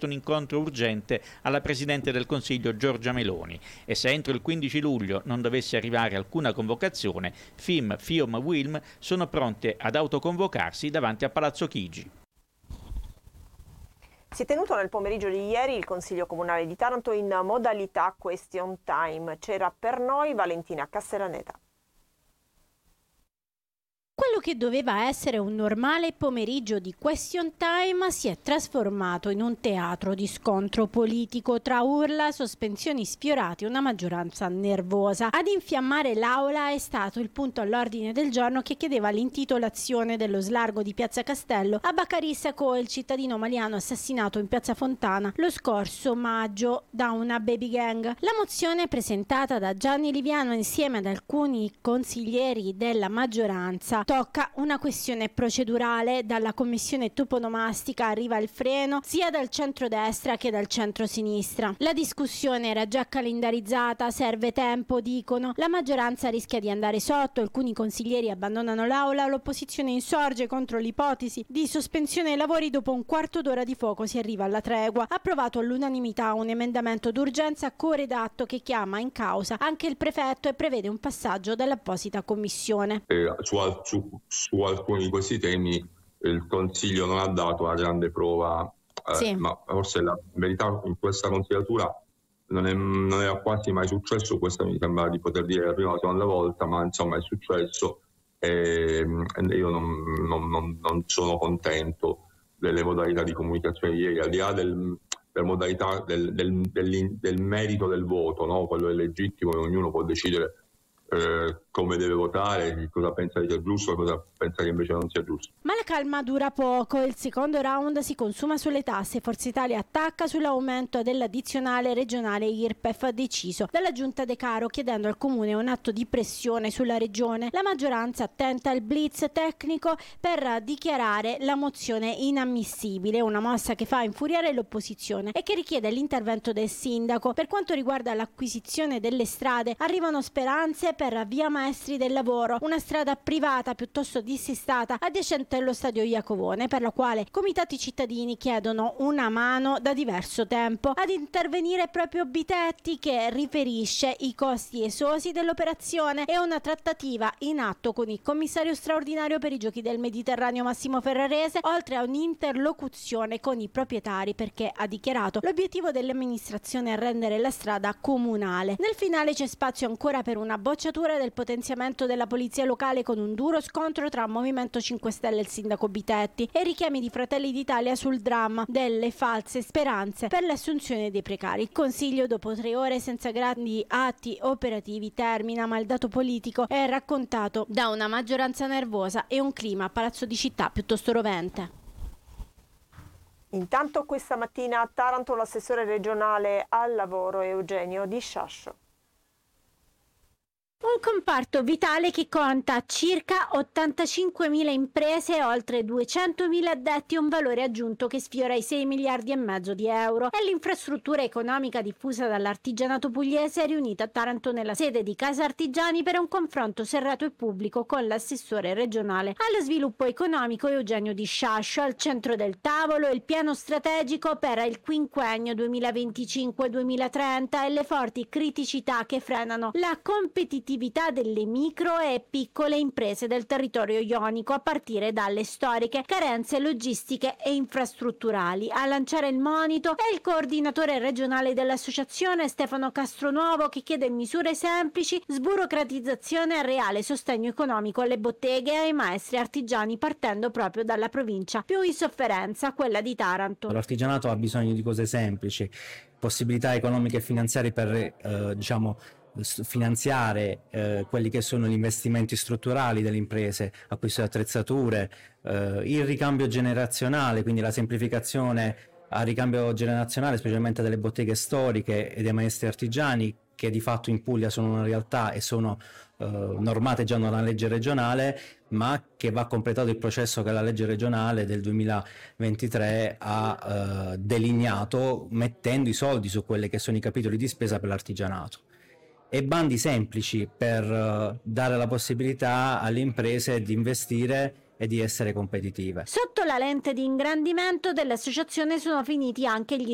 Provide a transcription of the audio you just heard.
chiesto un incontro urgente alla Presidente del Consiglio Giorgia Meloni e se entro il 15 luglio non dovesse arrivare alcuna convocazione, FIM, FIOM, WILM sono pronte ad autoconvocarsi davanti a Palazzo Chigi. Si è tenuto nel pomeriggio di ieri il Consiglio Comunale di Taranto in modalità question time. C'era per noi Valentina Castellaneta. Quello che doveva essere un normale pomeriggio di question time si è trasformato in un teatro di scontro politico tra urla, sospensioni sfiorate e una maggioranza nervosa. Ad infiammare l'aula è stato il punto all'ordine del giorno che chiedeva l'intitolazione dello slargo di Piazza Castello a Bacari Sacco, il cittadino maliano assassinato in Piazza Fontana lo scorso maggio da una baby gang. La mozione presentata da Gianni Liviano insieme ad alcuni consiglieri della maggioranza tocca una questione procedurale. Dalla commissione toponomastica arriva il freno sia dal centrodestra che dal centrosinistra. La discussione era già calendarizzata, serve tempo, dicono. La maggioranza rischia di andare sotto, alcuni consiglieri abbandonano l'aula, l'opposizione insorge contro l'ipotesi di sospensione dei lavori. Dopo un quarto d'ora di fuoco si arriva alla tregua. Approvato all'unanimità un emendamento d'urgenza coredatto che chiama in causa anche il prefetto e prevede un passaggio dall'apposita commissione. Su alcuni di questi temi il Consiglio non ha dato una grande prova, sì. Ma forse la verità in questa consigliatura non era quasi mai successo. Questa mi sembra di poter dire la prima o la seconda volta, ma insomma è successo e io non sono contento delle modalità di comunicazione di ieri, al di là delle modalità del merito del voto, no? Quello è legittimo e ognuno può decidere come deve votare, cosa pensa che sia giusto, cosa pensa che invece non sia giusto. Ma la calma dura poco, il secondo round si consuma sulle tasse. Forza Italia attacca sull'aumento dell'addizionale regionale IRPEF deciso dalla Giunta De Caro, chiedendo al Comune un atto di pressione sulla Regione. La maggioranza tenta il blitz tecnico per dichiarare la mozione inammissibile, una mossa che fa infuriare l'opposizione e che richiede l'intervento del sindaco. Per quanto riguarda l'acquisizione delle strade, arrivano speranze per Via Maestri del Lavoro, una strada privata piuttosto dissestata adiacente allo stadio Iacovone, per la quale comitati cittadini chiedono una mano da diverso tempo. Ad intervenire proprio Bitetti, che riferisce i costi esosi dell'operazione e una trattativa in atto con il commissario straordinario per i giochi del Mediterraneo Massimo Ferrarese, oltre a un'interlocuzione con i proprietari, perché ha dichiarato l'obiettivo dell'amministrazione è rendere la strada comunale. Nel finale c'è spazio ancora per una bocciatura del potenziamento della polizia locale, con un duro scontro tra Movimento 5 Stelle e il sindaco Bitetti e richiami di Fratelli d'Italia sul dramma delle false speranze per l'assunzione dei precari. Il Consiglio, dopo 3 ore senza grandi atti operativi, termina, ma il dato politico è raccontato da una maggioranza nervosa e un clima a Palazzo di Città piuttosto rovente. Intanto questa mattina a Taranto l'assessore regionale al lavoro Eugenio Di Sciascio. Un comparto vitale che conta circa 85.000 imprese e oltre 200.000 addetti, un valore aggiunto che sfiora i 6 miliardi e mezzo di euro. È l'infrastruttura economica diffusa dall'artigianato pugliese, riunita a Taranto nella sede di Casa Artigiani per un confronto serrato e pubblico con l'assessore regionale allo sviluppo economico Eugenio Di Sciascio. Al centro del tavolo il piano strategico per il quinquennio 2025-2030 e le forti criticità che frenano la competitività delle micro e piccole imprese del territorio ionico, a partire dalle storiche carenze logistiche e infrastrutturali. A lanciare il monito è il coordinatore regionale dell'associazione Stefano Castronuovo, che chiede misure semplici, sburocratizzazione e reale sostegno economico alle botteghe e ai maestri artigiani, partendo proprio dalla provincia più in sofferenza, quella di Taranto. L'artigianato ha bisogno di cose semplici, possibilità economiche e finanziarie per finanziare quelli che sono gli investimenti strutturali delle imprese, acquisto di attrezzature, il ricambio generazionale, quindi la semplificazione al ricambio generazionale, specialmente delle botteghe storiche e dei maestri artigiani, che di fatto in Puglia sono una realtà e sono normate già da una legge regionale, ma che va completato il processo che la legge regionale del 2023 ha delineato, mettendo i soldi su quelli che sono i capitoli di spesa per l'artigianato. E bandi semplici per dare la possibilità alle imprese di investire e di essere competitive. Sotto la lente di ingrandimento dell'associazione sono finiti anche gli